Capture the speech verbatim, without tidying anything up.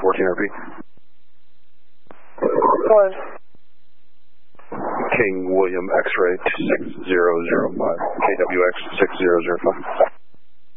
fourteen, repeat. Go ahead. King William X-ray six zero zero five. K W X six zero zero five.